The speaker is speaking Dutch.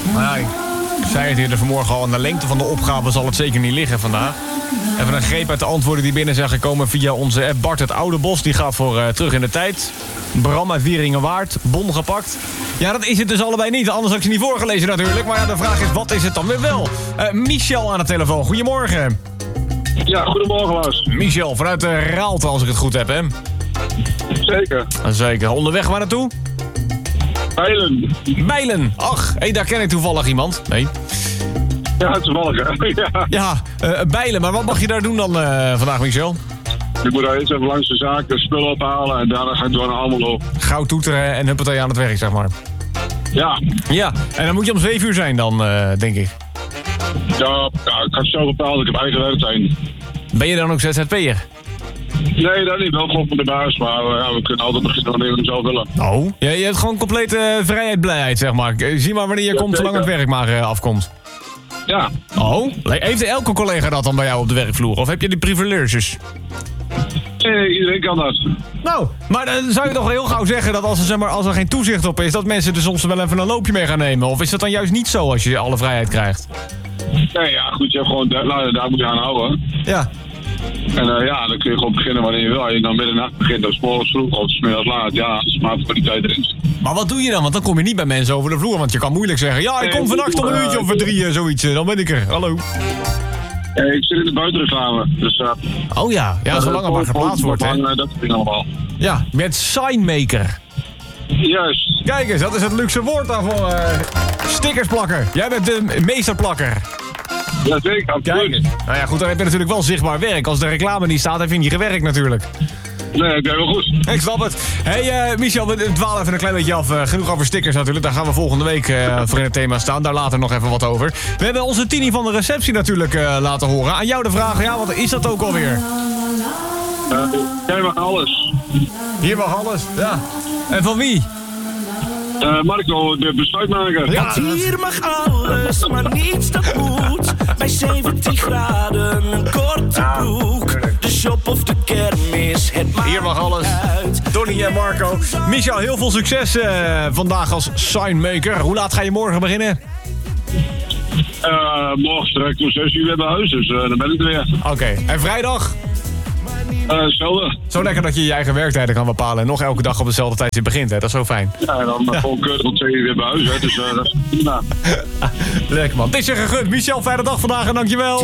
Nou ja, ik zei het eerder vanmorgen al, aan de lengte van de opgave zal het zeker niet liggen vandaag. Even een greep uit de antwoorden die binnen zijn gekomen via onze app. Bart het Oude Bos, die gaat voor terug in de tijd. Bram uit Wieringenwaard, bon gepakt. Ja, dat is het dus allebei niet. Anders had ik ze niet voorgelezen natuurlijk. Maar ja, de vraag is, wat is het dan weer wel? Michel aan de telefoon, goedemorgen. Ja, goedemorgen Lars. Michel, vanuit Raalte als ik het goed heb, hè? Zeker. Zeker. Onderweg waar naartoe? Bijlen. Ach, daar ken ik toevallig iemand. Nee. Ja, toevallig hè. Ja, Bijlen. Maar wat mag je daar doen dan vandaag, Michel? Ik moet daar eens even langs de zaak spullen ophalen en daarna ga ik door naar Almelo. Gauw toeteren en huppatee aan het werk, zeg maar. Ja. Ja, en dan moet je om 7 uur zijn dan, denk ik. Ja, ik had zo bepaald, ik heb eigen werktuin. Ben je dan ook ZZP'er? Nee, dat niet. Wel gewoon van de baas, maar we kunnen altijd beginnen wanneer we hem zelf willen. Oh? Ja, je hebt gewoon complete vrijheid, blijheid, zeg maar. Zie maar wanneer je komt, zolang het werk maar afkomt. Ja. Oh? Heeft elke collega dat dan bij jou op de werkvloer? Of heb je die privileges? Nee, iedereen kan dat. Nou, maar dan zou je toch heel gauw zeggen dat als er geen toezicht op is, dat mensen er soms wel even een loopje mee gaan nemen? Of is dat dan juist niet zo als je alle vrijheid krijgt? Nee, ja, goed, je hebt gewoon deadline, daar moet je aan houden. Ja. En dan kun je gewoon beginnen wanneer je wil. Als je dan middernacht begint, of 's morgens vroeg of 's middags laat, ja, als het maar voor die tijd erin zit. Maar wat doe je dan? Want dan kom je niet bij mensen over de vloer. Want je kan moeilijk zeggen, ja, ik kom vannacht om een uurtje of 3, zoiets. Dan ben ik er. Hallo. Ik zit in de buitenreclame, dus... Oh ja, zolang er maar geplaatst wordt, hè. Dat ding allemaal. Ja, met signmaker. Juist. Kijk eens, dat is het luxe woord daarvoor. Stickersplakker. Jij bent de meesterplakker. Ja, zeker, absoluut. Nou ja, goed, dan heb je natuurlijk wel zichtbaar werk. Als de reclame niet staat, heb je niet gewerkt natuurlijk. Nee, oké, wel goed. Ik snap het. Hey Michel, we dwalen even een klein beetje af. Genoeg over stickers natuurlijk. Daar gaan we volgende week voor in het thema staan. Daar later nog even wat over. We hebben onze Tini van de receptie natuurlijk laten horen. Aan jou de vraag, ja, wat is dat ook alweer? Jij mag alles. Hier mag alles, ja. En van wie? Marco, de besluitmaker. Ja, Hier mag alles, maar niets dat moet. Bij 17 graden, een korte broek. De shop of de kermis, het maakt hier mag alles. uit. Donnie en Marco. Michel, heel veel succes vandaag als signmaker. Hoe laat ga je morgen beginnen? Morgen straks om 6 uur weer bij huis, dus dan ben ik er weer. Oké, en vrijdag? Hetzelfde. Zo lekker dat je je eigen werktijden kan bepalen en nog elke dag op dezelfde tijd begint, hè? Dat is zo fijn. Ja, en dan gewoon keurig om 2 uur weer bij huis, hè, dus dat is prima. Lekker man. Het is je gegund. Michel, fijne dag vandaag en dankjewel.